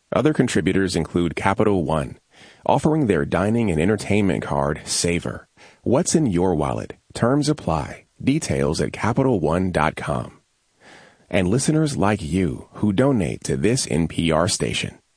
Other contributors include Capital One, offering their dining and entertainment card, Savor. What's in your wallet? Terms apply. Details at CapitalOne.com. And listeners like you who donate to this NPR station.